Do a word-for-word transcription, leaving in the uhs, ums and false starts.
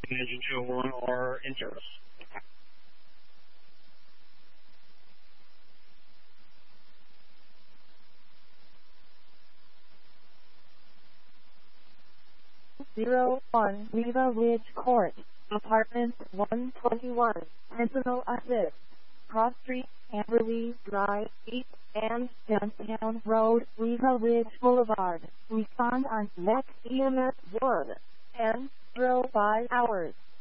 Engine two oh one are in service. Zero one Riva Ridge Court, Apartment one twenty-one, Personal Assist, Cross Street, Amberley Drive, East and Downtown Road, Riva Ridge Boulevard. Respond on next E M S word. N zero five hours.